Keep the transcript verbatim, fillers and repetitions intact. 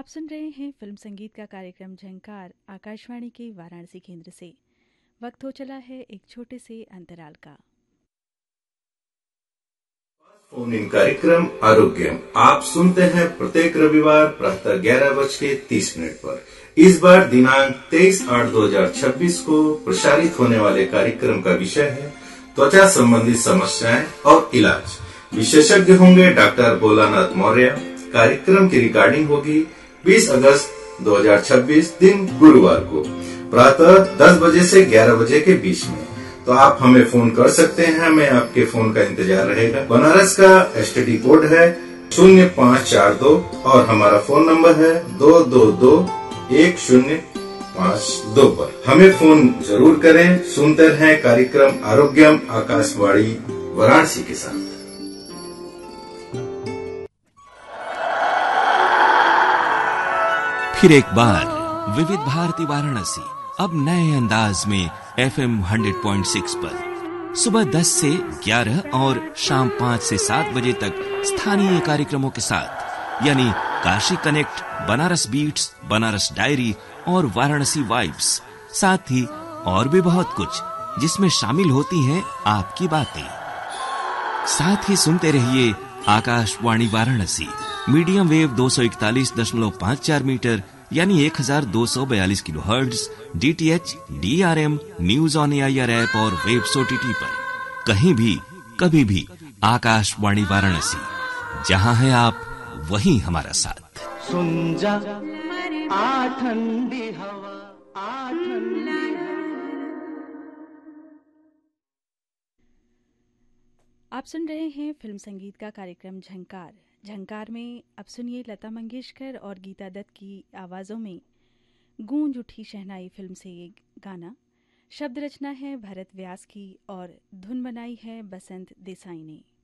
सुन रहे हैं फिल्म संगीत का कार्यक्रम झंकार आकाशवाणी के वाराणसी केंद्र से। वक्त हो चला है एक छोटे से अंतराल का। फोन इन कार्यक्रम आरोग्यम आप सुनते हैं प्रत्येक रविवार प्रातः ग्यारह बज के तीस मिनट पर। इस बार दिनांक तेईस आठ दो हजार छब्बीस को प्रसारित होने वाले कार्यक्रम का विषय है त्वचा संबंधी समस्याएं और इलाज। विशेषज्ञ होंगे डॉक्टर भोलानाथ मौर्य। कार्यक्रम की रिकॉर्डिंग होगी बीस अगस्त दो हजार छब्बीस दिन गुरुवार को प्रातः दस बजे से ग्यारह बजे के बीच में। तो आप हमें फोन कर सकते हैं, हमें आपके फोन का इंतजार रहेगा। बनारस का एसटीडी कोड है शून्य पाँच चार दो और हमारा फोन नंबर है दो दो दो एक शून्य पाँच दो पर। हमें फोन जरूर करें। सुनते रहें कार्यक्रम आरोग्यम आकाशवाणी वाराणसी के साथ। फिर एक बार विविध भारती वाराणसी अब नए अंदाज में एफएम हंड्रेड पॉइंट सिक्स पर सुबह दस से ग्यारह और शाम पाँच से सात बजे तक स्थानीय कार्यक्रमों के साथ, यानी Kashi connect, Banaras beats, Banaras diary और वाराणसी वाइब्स, साथ ही और भी बहुत कुछ जिसमें शामिल होती हैं आपकी बातें। साथ ही सुनते रहिए आकाशवाणी वाराणसी मीडियम वेव दो सौ इकतालीस दशमलव पाँच चार मीटर यानी एक हजार दो सौ बयालीस kilo hertz, DTH, DRM, news on AIR app और वेब्स ओटीटी पर। कहीं भी कभी भी आकाशवाणी वाराणसी, जहां है आप वहीं हमारा साथ। सुन जा आ ठंडी हवा, आ ठंडी आप सुन रहे हैं फिल्म संगीत का कार्यक्रम झंकार। झंकार में अब सुनिए लता मंगेशकर और गीता दत्त की आवाज़ों में गूंज उठी शहनाई फिल्म से ये गाना। शब्द रचना है भरत व्यास की और धुन बनाई है बसंत देसाई ने।